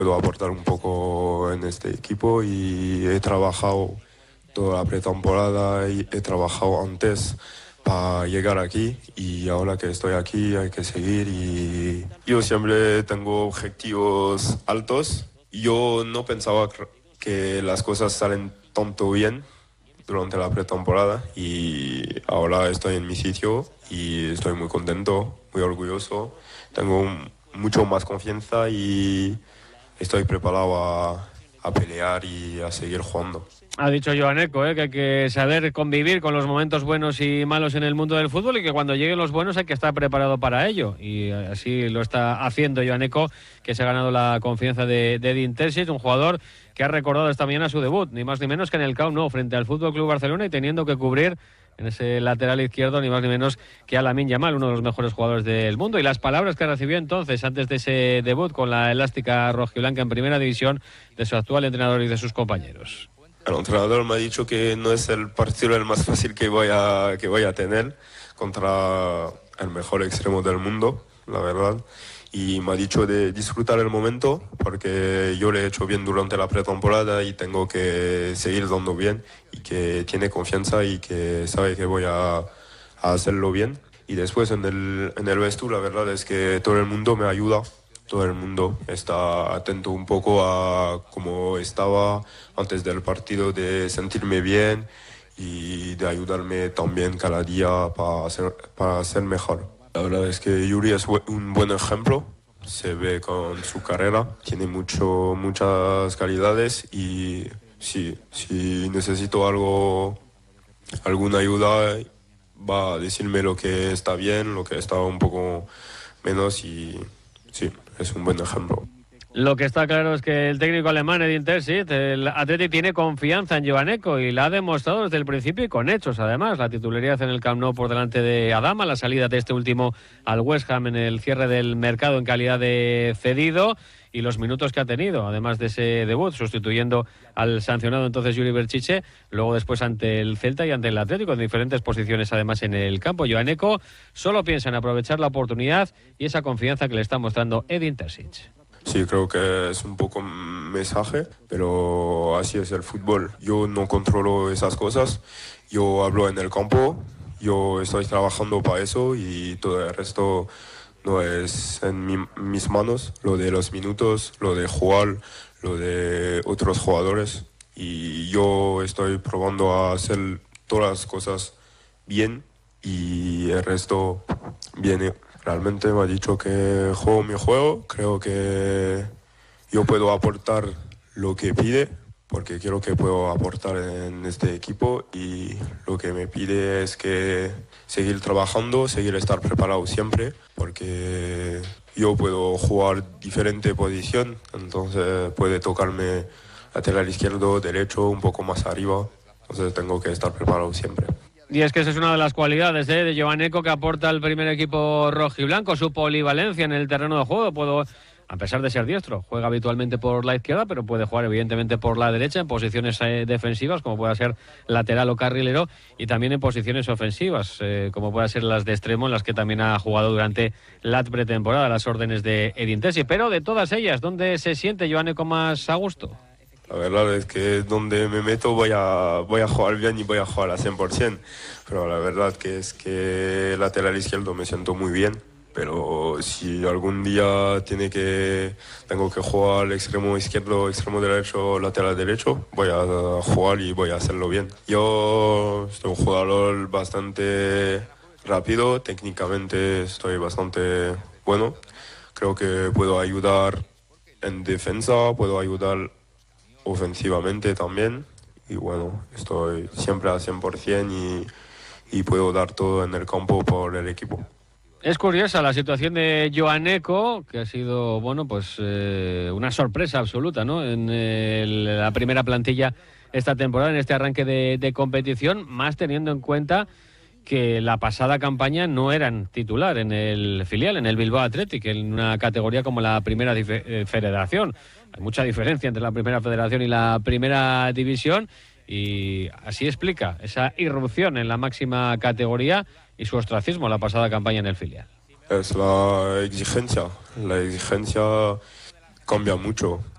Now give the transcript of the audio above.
Puedo aportar un poco en este equipo y he trabajado toda la pretemporada y he trabajado antes para llegar aquí y ahora que estoy aquí hay que seguir y yo siempre tengo objetivos altos. Yo no pensaba que las cosas salen tanto bien durante la pretemporada y ahora estoy en mi sitio y estoy muy contento, muy orgulloso. Tengo mucho más confianza y estoy preparado a pelear y a seguir jugando. Ha dicho Joan Eko, que hay que saber convivir con los momentos buenos y malos en el mundo del fútbol y que cuando lleguen los buenos hay que estar preparado para ello. Y así lo está haciendo Joan Eko, que se ha ganado la confianza de Edin Terzic, un jugador que ha recordado esta mañana su debut, ni más ni menos que en el Camp Nou, frente al Fútbol Club Barcelona y teniendo que cubrir en ese lateral izquierdo ni más ni menos que a Lamine Yamal, uno de los mejores jugadores del mundo. Y las palabras que recibió entonces, antes de ese debut con la elástica rojiblanca en primera división, de su actual entrenador y de sus compañeros. El entrenador me ha dicho que no es el partido el más fácil que voy a tener contra el mejor extremo del mundo, la verdad. Y me ha dicho de disfrutar el momento porque yo le he hecho bien durante la pretemporada y tengo que seguir dando bien y que tiene confianza y que sabe que voy a hacerlo bien. Y después en el vestuario la verdad es que todo el mundo me ayuda. Todo el mundo está atento un poco a cómo estaba antes del partido, de sentirme bien y de ayudarme también cada día para ser mejor. La verdad es que Yuri es un buen ejemplo, se ve con su carrera, tiene muchas calidades y sí, si necesito alguna ayuda, va a decirme lo que está bien, lo que está un poco menos y sí, es un buen ejemplo. Lo que está claro es que el técnico alemán Edin Terzic, el Atleti, tiene confianza en Joan Eko y la ha demostrado desde el principio y con hechos además. La titularidad en el Camp Nou por delante de Adama, la salida de este último al West Ham en el cierre del mercado en calidad de cedido y los minutos que ha tenido, además de ese debut, sustituyendo al sancionado entonces Yuri Berchiche, luego después ante el Celta y ante el Atlético, en diferentes posiciones además en el campo. Joan Eko solo piensa en aprovechar la oportunidad y esa confianza que le está mostrando Edin Terzic. Sí, creo que es un poco un mensaje, pero así es el fútbol. Yo no controlo esas cosas, yo hablo en el campo, yo estoy trabajando para eso y todo el resto no es en mis manos, lo de los minutos, lo de jugar, lo de otros jugadores y yo estoy probando a hacer todas las cosas bien y el resto viene. Realmente me ha dicho que juego mi juego, creo que yo puedo aportar lo que pide, porque creo que puedo aportar en este equipo y lo que me pide es que seguir trabajando, seguir estar preparado siempre, porque yo puedo jugar diferente posición, entonces puede tocarme lateral izquierdo, derecho, un poco más arriba, entonces tengo que estar preparado siempre. Y es que esa es una de las cualidades de Joan Eko que aporta al primer equipo rojiblanco, su polivalencia en el terreno de juego. A pesar de ser diestro, juega habitualmente por la izquierda, pero puede jugar evidentemente por la derecha en posiciones defensivas, como pueda ser lateral o carrilero, y también en posiciones ofensivas, como pueda ser las de extremo, en las que también ha jugado durante la pretemporada, las órdenes de Edin Terzic. Pero de todas ellas, ¿dónde se siente Joan Eko más a gusto? La verdad es que donde me meto voy a jugar bien y voy a jugar al 100%, pero la verdad que es que lateral izquierdo me siento muy bien, pero si algún día tengo que jugar extremo izquierdo, extremo derecho, lateral derecho, voy a jugar y voy a hacerlo bien. Yo soy un jugador bastante rápido, técnicamente estoy bastante bueno, creo que puedo ayudar en defensa, puedo ayudar ofensivamente también y bueno, estoy siempre al 100% y puedo dar todo en el campo por el equipo. Es curiosa la situación de Joan Eko, que ha sido, bueno, pues una sorpresa absoluta, ¿no? En la primera plantilla esta temporada, en este arranque de competición, más teniendo en cuenta que la pasada campaña no eran titular en el filial, en el Bilbao Athletic, en una categoría como la primera federación. Hay mucha diferencia entre la primera federación y la primera división y así explica esa irrupción en la máxima categoría y su ostracismo la pasada campaña en el filial. Es la exigencia cambia mucho.